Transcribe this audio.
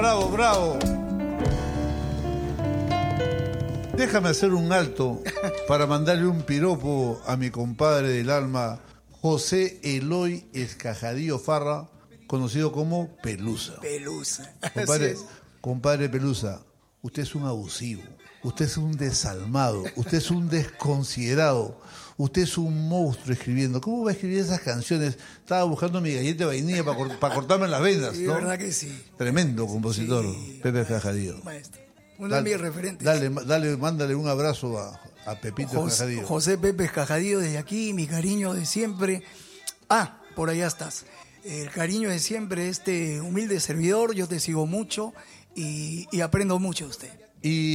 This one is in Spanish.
Bravo, bravo. Déjame hacer un alto para mandarle un piropo a mi compadre del alma, José Eloy Escajadillo Farra, conocido como Pelusa. Pelusa. Compadre Pelusa, usted es un abusivo, usted es un desalmado, usted es un desconsiderado, usted es un monstruo escribiendo. ¿Cómo va a escribir esas canciones? Estaba buscando mi galleta de vainilla para cortarme las venas, Sí, ¿no? verdad que sí. Tremendo compositor, Sí, Pepe Escajadillo. Maestro. Uno de mis referentes. Mándale un abrazo a Pepito Escajadillo. José Pepe Escajadillo desde aquí, mi cariño de siempre. Por allá estás. El cariño de siempre, este humilde servidor, yo te sigo mucho y aprendo mucho de usted. Y